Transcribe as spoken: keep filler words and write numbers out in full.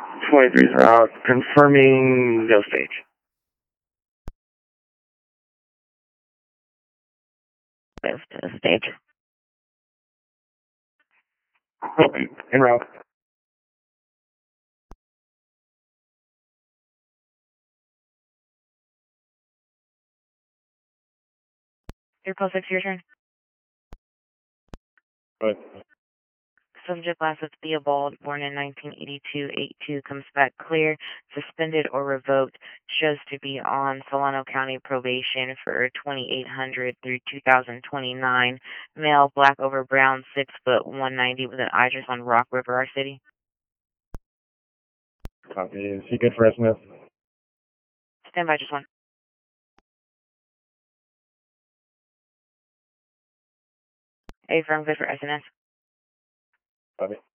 twenty-threes are out. Confirming no stage. Move to the stage. Okay, en route. Airport six, your turn. Right. Subject last is Theobald, born in nineteen eighty-two. eighty-two comes back clear, suspended or revoked, shows to be on Solano County probation for twenty-eight hundred through two thousand twenty-nine. Male, black over brown, six foot one ninety, with an address on Rock River, our city. Copy. Is he good for S N S? Stand by, just one. A firm, good for S N S. Copy.